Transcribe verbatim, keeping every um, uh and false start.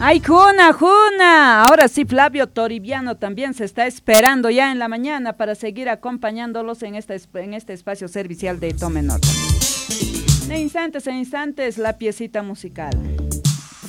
¡Ay, Juna, Juna! Ahora sí, Flavio Toribiano también se está esperando ya en la mañana para seguir acompañándolos en este, en este espacio servicial de Tome Nota. En instantes, en instantes, la piecita musical.